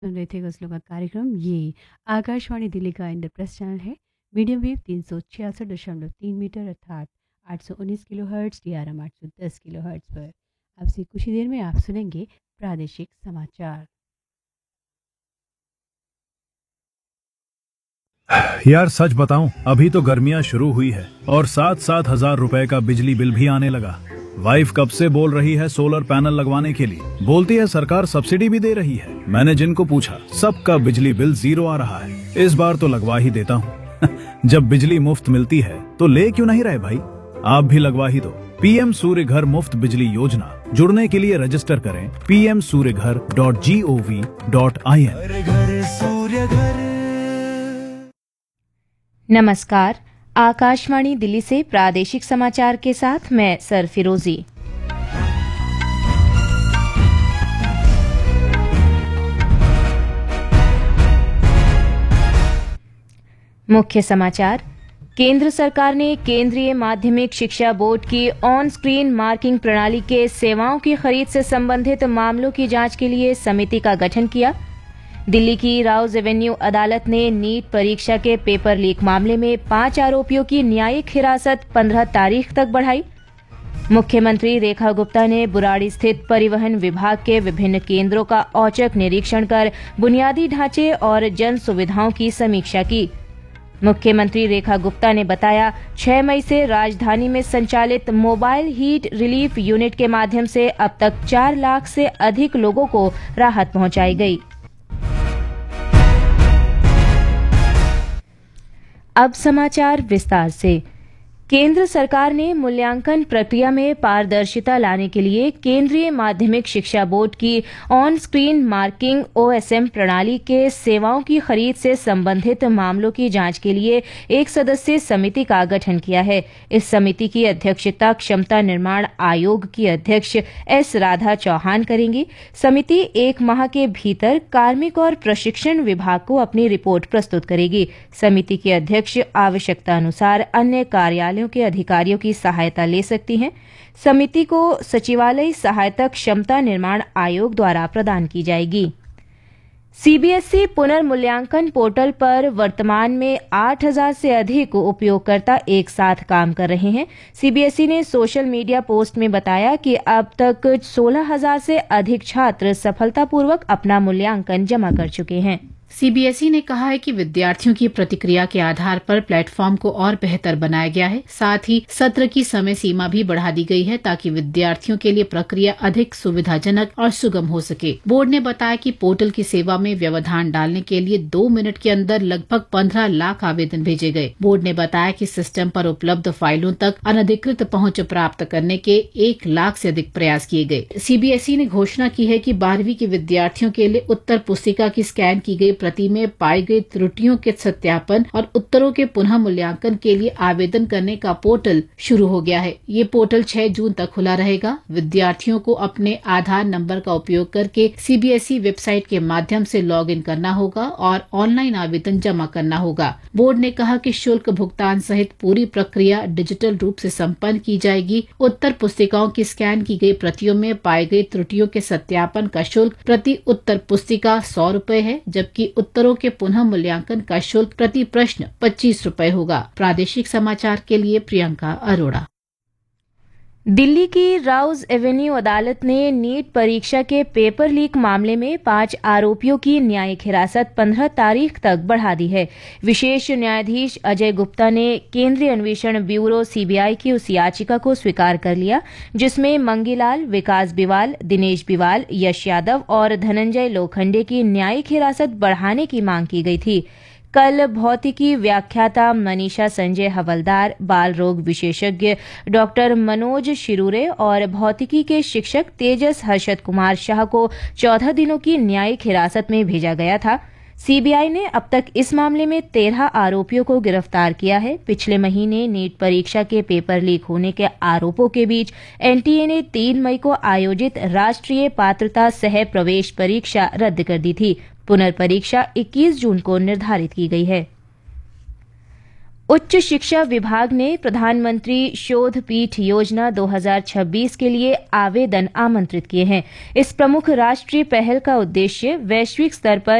सुन रहे थे गज़लों का कार्यक्रम। ये आकाशवाणी दिल्ली का इंद्रप्रस्थ चैनल है। मीडियम वेव 366.3 मीटर अर्थात 819 kilo hertz DRM 810 kilo hertz पर। अब से कुछ ही देर में आप सुनेंगे प्रादेशिक समाचार। यार सच बताऊं, अभी तो गर्मियां शुरू हुई है और 7-7 हजार रुपए का बिजली बिल भी आने लगा। वाइफ कब से बोल रही है सोलर पैनल लगवाने के लिए। बोलती है सरकार सब्सिडी भी दे रही है। मैंने जिनको पूछा सबका बिजली बिल 0 आ रहा है। इस बार तो लगवा ही देता हूँ। जब बिजली मुफ्त मिलती है तो ले क्यों नहीं रहे भाई। आप भी लगवा ही दो। पीएम सूर्य घर मुफ्त बिजली योजना। जुड़ने के लिए रजिस्टर करें pmsuryaghar.gov.in। नमस्कार, आकाशवाणी दिल्ली से प्रादेशिक समाचार के साथ मैं सरफिरोजी। मुख्य समाचार। केंद्र सरकार ने केंद्रीय माध्यमिक शिक्षा बोर्ड की ऑन स्क्रीन मार्किंग प्रणाली के सेवाओं की खरीद से संबंधित मामलों की जांच के लिए समिति का गठन किया। दिल्ली की राउज एवेन्यू अदालत ने नीट परीक्षा के पेपर लीक मामले में 5 आरोपियों की न्यायिक हिरासत 15 तारीख तक बढ़ाई। मुख्यमंत्री रेखा गुप्ता ने बुराड़ी स्थित परिवहन विभाग के विभिन्न केंद्रों का औचक निरीक्षण कर बुनियादी ढांचे और जन सुविधाओं की समीक्षा की। मुख्यमंत्री रेखा गुप्ता ने बताया 6 मई से राजधानी में संचालित मोबाइल हीट रिलीफ यूनिट के माध्यम से अब तक 4 लाख से अधिक लोगों को राहत पहुंचाई गई। अब समाचार विस्तार से। केंद्र सरकार ने मूल्यांकन प्रक्रिया में पारदर्शिता लाने के लिए केंद्रीय माध्यमिक शिक्षा बोर्ड की ऑन स्क्रीन मार्किंग OSM प्रणाली के सेवाओं की खरीद से संबंधित मामलों की जांच के लिए एक सदस्यीय समिति का गठन किया है। इस समिति की अध्यक्षता क्षमता निर्माण आयोग की अध्यक्ष S राधा चौहान करेंगी। समिति 1 माह के भीतर कार्मिक और प्रशिक्षण विभाग को अपनी रिपोर्ट प्रस्तुत करेगी। समिति के अध्यक्ष आवश्यकता अनुसार अन्य कार्यालयों के अधिकारियों की सहायता ले सकती हैं। समिति को सचिवालय सहायता क्षमता निर्माण आयोग द्वारा प्रदान की जाएगी। CBSE पुनर्मूल्यांकन पोर्टल पर वर्तमान में 8,000 से अधिक उपयोगकर्ता एक साथ काम कर रहे हैं। CBSE ने सोशल मीडिया पोस्ट में बताया कि अब तक 16,000 से अधिक छात्र सफलतापूर्वक अपना मूल्यांकन जमा कर चुके हैं। सीबीएसई ने कहा है कि विद्यार्थियों की प्रतिक्रिया के आधार पर प्लेटफॉर्म को और बेहतर बनाया गया है। साथ ही सत्र की समय सीमा भी बढ़ा दी गई है ताकि विद्यार्थियों के लिए प्रक्रिया अधिक सुविधाजनक और सुगम हो सके। बोर्ड ने बताया कि पोर्टल की सेवा में व्यवधान डालने के लिए 2 मिनट के अंदर लगभग 15 लाख आवेदन भेजे गए। बोर्ड ने बताया कि सिस्टम पर उपलब्ध फाइलों तक अनधिकृत पहुंच प्राप्त करने के 1 लाख से अधिक प्रयास किए गए। सीबीएसई ने घोषणा की है कि 12वीं के विद्यार्थियों के लिए उत्तर पुस्तिका की स्कैन की गई प्रति में पाई गई त्रुटियों के सत्यापन और उत्तरों के पुनः मूल्यांकन के लिए आवेदन करने का पोर्टल शुरू हो गया है। ये पोर्टल 6 जून तक खुला रहेगा। विद्यार्थियों को अपने आधार नंबर का उपयोग करके सीबीएसई वेबसाइट के माध्यम से लॉगिन करना होगा और ऑनलाइन आवेदन जमा करना होगा। बोर्ड ने कहा कि शुल्क भुगतान सहित पूरी प्रक्रिया डिजिटल रूप से संपन्न की जाएगी। उत्तर पुस्तिकाओं की स्कैन की गई प्रतियों में पाई गई त्रुटियों के सत्यापन का शुल्क प्रति उत्तर पुस्तिका 100 रुपए है, जबकि उत्तरों के पुनः मूल्यांकन का शुल्क प्रति प्रश्न 25 रुपए होगा। प्रादेशिक समाचार के लिए प्रियंका अरोड़ा। दिल्ली की राउज एवेन्यू अदालत ने नीट परीक्षा के पेपर लीक मामले में 5 आरोपियों की न्यायिक हिरासत 15 तारीख तक बढ़ा दी है। विशेष न्यायाधीश अजय गुप्ता ने केंद्रीय अन्वेषण ब्यूरो CBI की उस याचिका को स्वीकार कर लिया जिसमें मंगीलाल, विकास बिवाल, दिनेश बिवाल, यश यादव और धनंजय लोखंडे की न्यायिक हिरासत बढ़ाने की मांग की गई थी। कल भौतिकी व्याख्याता मनीषा संजय हवलदार, बाल रोग विशेषज्ञ डॉक्टर मनोज शिरूरे और भौतिकी के शिक्षक तेजस हर्षद कुमार शाह को 14 दिनों की न्यायिक हिरासत में भेजा गया था। CBI ने अब तक इस मामले में 13 आरोपियों को गिरफ्तार किया है। पिछले महीने नीट परीक्षा के पेपर लीक होने के आरोपों के बीच NTA ने 3 मई को आयोजित राष्ट्रीय पात्रता सह प्रवेश परीक्षा रद्द कर दी थी। पुनर्परीक्षा 21 जून को निर्धारित की गई है। उच्च शिक्षा विभाग ने प्रधानमंत्री शोध पीठ योजना 2026 के लिए आवेदन आमंत्रित किए हैं। इस प्रमुख राष्ट्रीय पहल का उद्देश्य वैश्विक स्तर पर